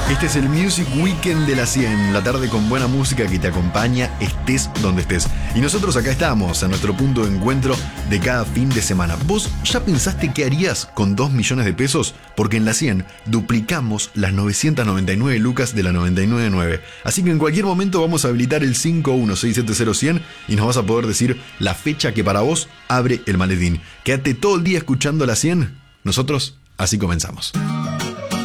Este es el Music Weekend de la 100, la tarde con buena música que te acompaña estés donde estés. Y nosotros acá estamos, a nuestro punto de encuentro de cada fin de semana. ¿Vos ya pensaste qué harías con 2 millones de pesos? Porque en la 100 duplicamos las 999 lucas de la 999. Así que en cualquier momento vamos a habilitar el 51670-100 y nos vas a poder decir la fecha que para vos abre el maletín. Quédate todo el día escuchando la 100. Nosotros así comenzamos.